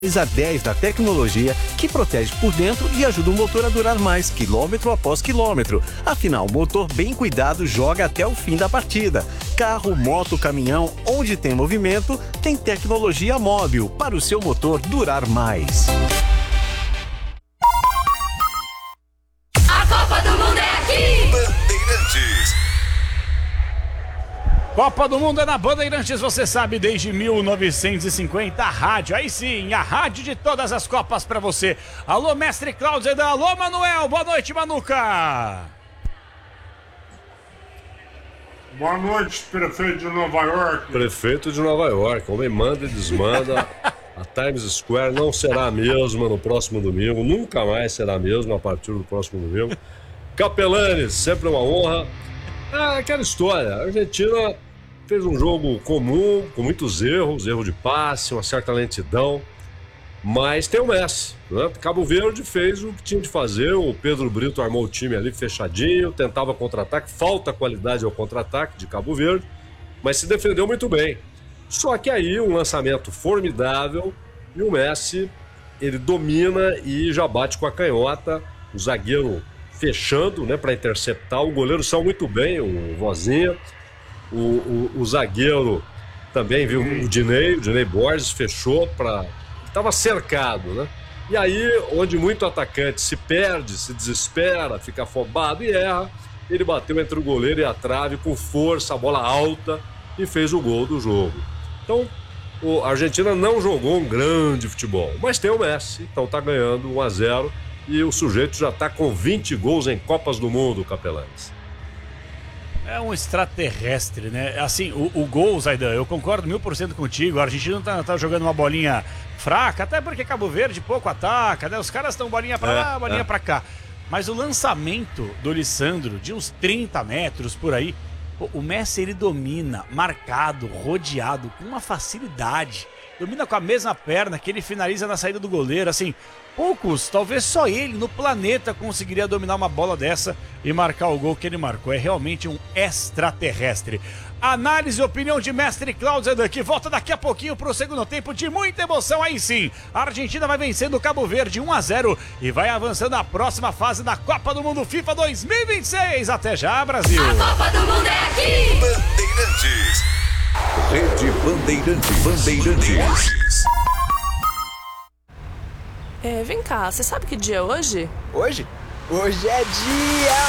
a 10 da tecnologia que protege por dentro e ajuda o motor a durar mais, quilômetro após quilômetro. Afinal, o motor bem cuidado joga até o fim da partida. Carro, moto, caminhão, onde tem movimento, tem tecnologia móvel para o seu motor durar mais. A Copa do Mundo é aqui! Bandeirantes. Copa do Mundo é na Bandeirantes, você sabe, desde 1950, a rádio, aí sim, a rádio de todas as Copas pra você. Alô, mestre Cláudio, alô, Manuel, boa noite, Manuca. Boa noite, prefeito de Nova York. Prefeito de Nova York, homem manda e desmanda. A Times Square não será a mesma no próximo domingo, nunca mais será a mesma a partir do próximo domingo. Capelanes, sempre uma honra. Aquela história, a Argentina fez um jogo comum, com muitos erros, erro de passe, uma certa lentidão, mas tem o Messi, né? Cabo Verde fez o que tinha de fazer, o Pedro Brito armou o time ali fechadinho, tentava contra-ataque, falta qualidade ao contra-ataque de Cabo Verde, mas se defendeu muito bem. Só que aí um lançamento formidável e o Messi, ele domina e já bate com a canhota, o zagueiro fechando, né, para interceptar, o goleiro saiu muito bem, o Vozinha, o zagueiro também viu o Dinei Borges fechou para... Estava cercado, né? E aí, onde muito atacante se perde, se desespera, fica afobado e erra, ele bateu entre o goleiro e a trave com força, a bola alta e fez o gol do jogo. Então, a Argentina não jogou um grande futebol, mas tem o Messi, então tá ganhando 1-0 e o sujeito já tá com 20 gols em Copas do Mundo, Capelanes. É um extraterrestre, né? Assim, o gol, Zaidan, eu concordo 1000% contigo. A Argentina tá jogando uma bolinha fraca, até porque Cabo Verde pouco ataca, né? Os caras estão bolinha pra lá, bolinha pra cá. Mas o lançamento do Lissandro, de uns 30 metros por aí, o Messi, ele domina, marcado, rodeado, com uma facilidade. Domina com a mesma perna que ele finaliza na saída do goleiro, assim... Poucos, talvez só ele no planeta conseguiria dominar uma bola dessa e marcar o gol que ele marcou. É realmente um extraterrestre. Análise e opinião de mestre Cláudio que volta daqui a pouquinho para o segundo tempo de muita emoção. Aí sim, a Argentina vai vencendo o Cabo Verde 1-0 e vai avançando à próxima fase da Copa do Mundo FIFA 2026. Até já, Brasil! A Copa do Mundo é aqui! Bandeirantes. Rede Bandeirantes. Vem cá, você sabe que dia é hoje? Hoje? Hoje é dia